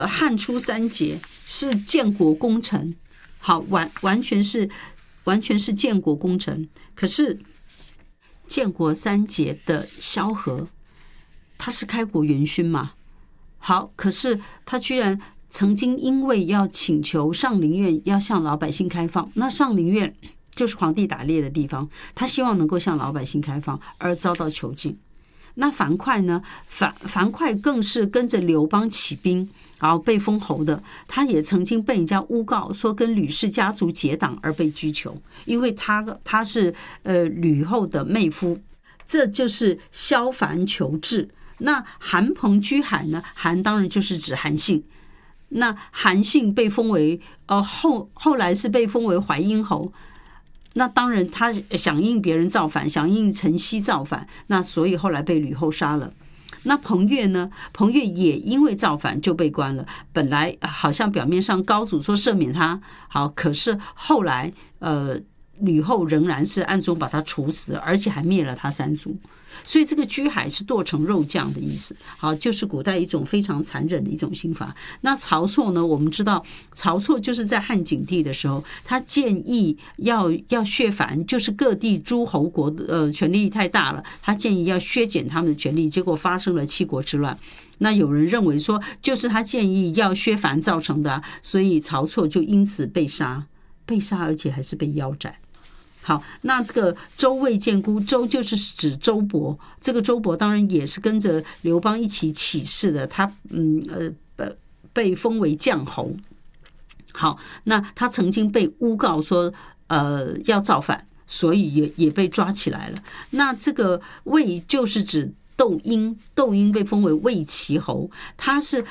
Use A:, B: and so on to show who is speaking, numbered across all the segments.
A: 汉初三杰是建国功臣，好，完全是建国功臣。可是建国三杰的萧何，他是开国元勋嘛？好，可是他居然曾经因为要请求上林苑要向老百姓开放，那上林苑就是皇帝打猎的地方，他希望能够向老百姓开放，而遭到囚禁。那樊哙呢？樊哙更是跟着刘邦起兵，然后被封侯的。他也曾经被人家诬告说跟吕氏家族结党而被拘囚，因为他是吕后的妹夫。这就是萧樊囚制。那韩彭居海呢？韩当然就是指韩信。那韩信被封为后来是被封为淮阴侯。那当然，他响应别人造反，响应陈豨造反，那所以后来被吕后杀了。那彭越呢？彭越也因为造反就被关了。本来好像表面上高祖说赦免他，好，可是后来吕后仍然是暗中把他处死，而且还灭了他3族。所以这个居海是剁成肉酱的意思，好，就是古代一种非常残忍的一种刑罚。那曹错呢？我们知道曹错就是在汉景帝的时候，他建议要削藩，就是各地诸侯国权力太大了，他建议要削减他们的权力，结果发生了七国之乱。那有人认为说，就是他建议要削藩造成的，所以曹错就因此被杀，而且还是被腰斩。好，那这个周魏建孤，周就是指周勃，这个周勃当然也是跟着刘邦一起起事的，他被封为将侯。好，那他曾经被诬告说要造反，所以也被抓起来了。那这个魏就是指窦婴，窦婴被封为魏齐侯，他是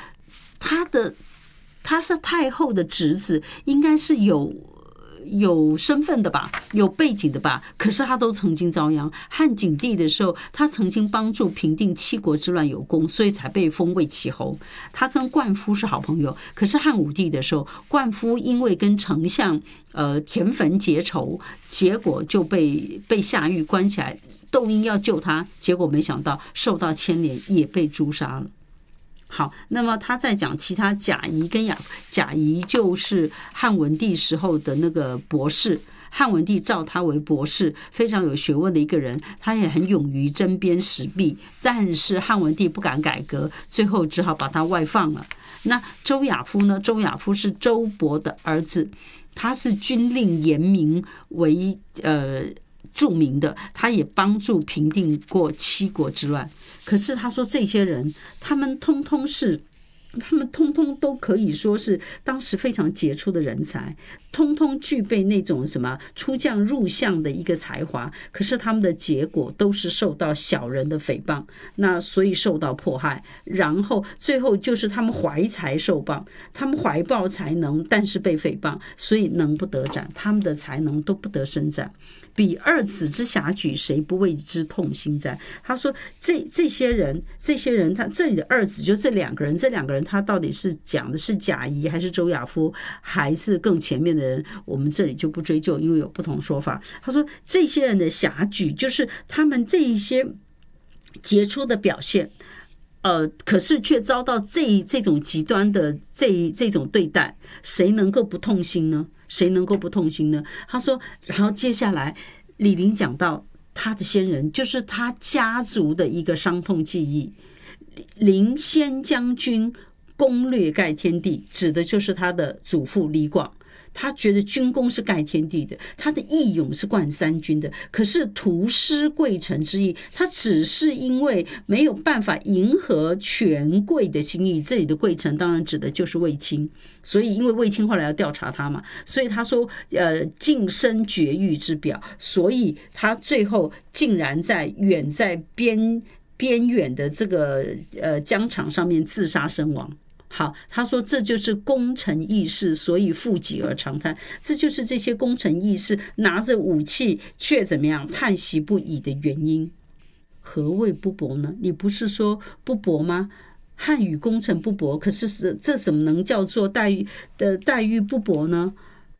A: 太后的侄子，应该是有身份的吧，有背景的吧，可是他都曾经遭殃。汉景帝的时候，他曾经帮助平定七国之乱有功，所以才被封魏齐侯。他跟灌夫是好朋友，可是汉武帝的时候，灌夫因为跟丞相田汾结仇，结果就被下狱关起来。窦婴要救他，结果没想到受到牵连，也被诛杀了。好，那么他在讲其他贾谊跟贾谊就是汉文帝时候的那个博士，汉文帝召他为博士，非常有学问的一个人，他也很勇于针砭时弊，但是汉文帝不敢改革，最后只好把他外放了。那周亚夫呢？周亚夫是周勃的儿子，他是军令严明为著名的，他也帮助平定过七国之乱。可是他说这些人，他们通通都可以说是当时非常杰出的人才，通通具备那种什么出将入相的一个才华，可是他们的结果都是受到小人的诽谤，那所以受到迫害，然后最后就是他们怀才受谤，他们怀抱才能，但是被诽谤，所以能不得展，他们的才能都不得伸展。彼二子之遐举，谁不为之痛心哉？他说这些人，他这里的二子就这两个人，他到底是讲的是贾谊还是周亚夫，还是更前面的人？我们这里就不追究，因为有不同说法。他说这些人的遐举，就是他们这一些杰出的表现。可是却遭到这种极端的这种对待，谁能够不痛心呢？他说，然后接下来李陵讲到他的先人，就是他家族的一个伤痛记忆。陵先将军功略盖天地，指的就是他的祖父李广。他觉得军功是盖天地的，他的义勇是冠三军的，可是屠师贵臣之意，他只是因为没有办法迎合权贵的心意，这里的贵臣当然指的就是卫青，所以因为卫青后来要调查他嘛，所以他说晋升绝域之表，所以他最后竟然远在边远的这个疆场上面自杀身亡。好，他说这就是功臣义士，所以负己而长叹，这就是这些功臣义士拿着武器却怎么样叹息不已的原因。何谓不薄呢？你不是说不薄吗？汉语功臣不薄，可是这怎么能叫做待遇不薄呢？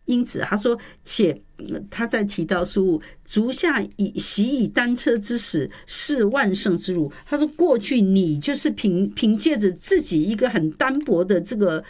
A: 因此他说，且他在提到书，足下习以单车之使，是万乘之辱。他说，过去你就是凭借着自己一个很单薄的这个